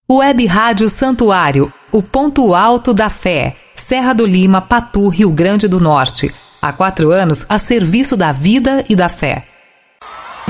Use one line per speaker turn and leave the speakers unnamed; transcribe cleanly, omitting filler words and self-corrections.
Web Rádio Santuário, o ponto alto da fé. Serra do Lima, Patu, Rio Grande do Norte. Há 4 anos a serviço da vida e da fé.